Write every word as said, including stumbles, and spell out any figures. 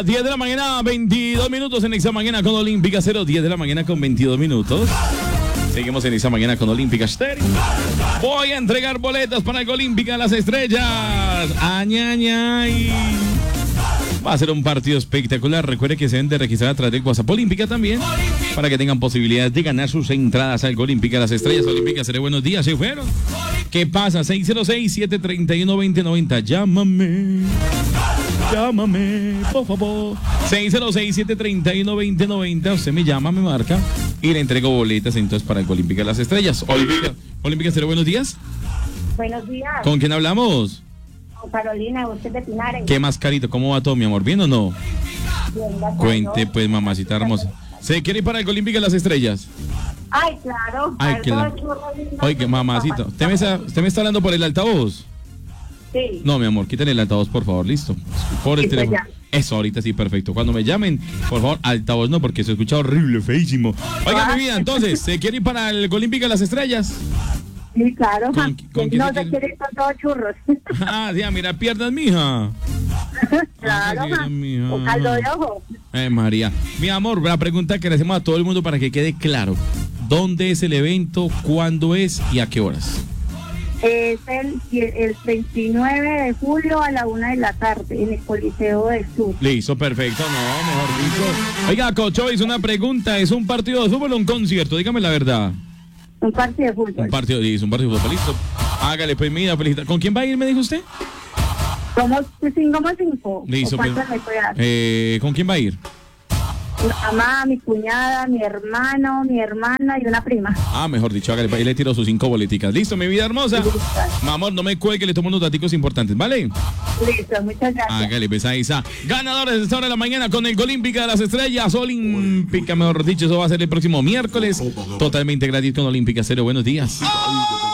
diez de la mañana, veintidós minutos en esta mañana con Olímpica cero, diez de la mañana con veintidós minutos. Seguimos en esta mañana con Olímpica Stereo. Voy a entregar boletas para el Olímpica Las Estrellas. Añañay. Va a ser un partido espectacular. Recuerde que se deben de registrar a través del WhatsApp Olímpica también, para que tengan posibilidades de ganar sus entradas al Olímpica Las Estrellas. Olímpica, seré buenos días, ¿se fueron? ¿Qué pasa? seis cero seis, siete tres uno, dos cero nueve cero. Llámame. Llámame, por favor. seis cero seis, siete tres uno, dos cero nueve cero. Usted me llama, me marca y le entrego boletas entonces para el Olímpica Las Estrellas. Olímpica, Olímpica, seré buenos días. Buenos días. ¿Con quién hablamos? Carolina, usted de Pinares. ¿Qué más, carito? ¿Cómo va todo, mi amor? ¿Bien o no? Bien, gracias. Cuente, pues, mamacita hermosa. ¿Se quiere ir para el Olímpica Las Estrellas? Ay, claro. Ay, que la... Oye, mamacita. ¿Usted me, está, ¿Usted me está hablando por el altavoz? Sí. No, mi amor, quítale el altavoz, por favor, listo. Por el Listo, teléfono. ya. Eso, ahorita sí, perfecto. Cuando me llamen, por favor, altavoz no, porque se escucha horrible, feísimo. Oiga, Ah. mi vida, entonces, ¿se quiere ir para el Olímpica Las Estrellas? Sí, claro. ¿Con- con quién no se se quiere? quiere ir con todos churros. Ah, ya, mira, piernas, mija. Claro, Ah, ja. mija. O caldo de ojo. Eh, María. Mi amor, la pregunta que le hacemos a todo el mundo para que quede claro. ¿Dónde es el evento? ¿Cuándo es? ¿Y a qué horas? Es el, el veintinueve de julio a la una de la tarde en el Coliseo del Sur. Listo, perfecto, no, mejor dicho. Oiga, Cocho, hizo una pregunta. ¿Es un partido de fútbol o un concierto? Dígame la verdad. Un partido de fútbol. Un partido, sí, es un partido de fútbol, listo. Hágale, pues, mira, felicita. ¿Con quién va a ir, me dijo usted? Somos cinco más cinco. Listo, ¿O cuántos pues. me puede dar? Eh, ¿con quién va a ir? Mi mamá, mi cuñada, mi hermano, mi hermana y una prima. Ah, mejor dicho, hágale, pues, ahí le tiro sus cinco boleticas. Listo, mi vida hermosa. Mi amor, no me cuelgue, le tomo unos daticos importantes, ¿vale? Listo, muchas gracias. Hágale, pues ahí está. Ganadores de esta hora de la mañana con el Olímpica de las Estrellas. Olímpica, mejor dicho, eso va a ser el próximo miércoles. Totalmente gratis con Olímpica Cero. Buenos días.